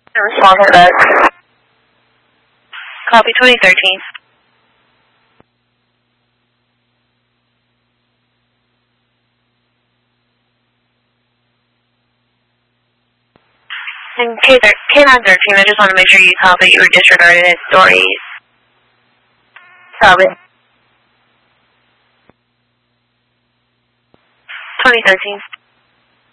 Response to that. Copy 2013. And K913, I just want to make sure you copy you were disregarded as stories. Copy. 2013.